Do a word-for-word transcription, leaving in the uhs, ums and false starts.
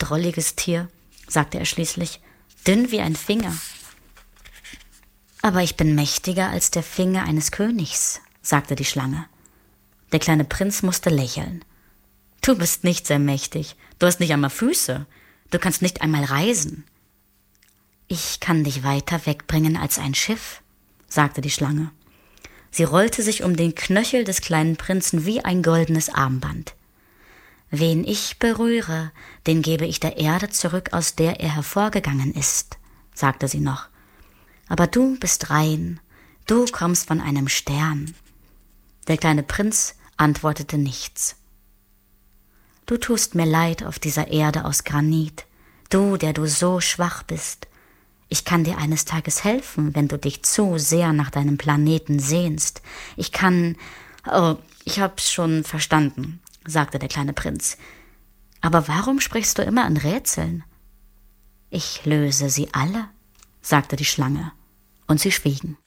drolliges Tier, sagte er schließlich, dünn wie ein Finger. Aber ich bin mächtiger als der Finger eines Königs, sagte die Schlange. Der kleine Prinz musste lächeln. Du bist nicht sehr mächtig, du hast nicht einmal Füße, du kannst nicht einmal reisen. Ich kann dich weiter wegbringen als ein Schiff, sagte die Schlange. Sie rollte sich um den Knöchel des kleinen Prinzen wie ein goldenes Armband. Wen ich berühre, den gebe ich der Erde zurück, aus der er hervorgegangen ist, sagte sie noch. Aber du bist rein, du kommst von einem Stern. Der kleine Prinz antwortete nichts. Du tust mir leid auf dieser Erde aus Granit, du, der du so schwach bist. Ich kann dir eines Tages helfen, wenn du dich zu sehr nach deinem Planeten sehnst. Ich kann... Oh, ich hab's schon verstanden, sagte der kleine Prinz. Aber warum sprichst du immer in Rätseln? Ich löse sie alle, sagte die Schlange, und sie schwiegen.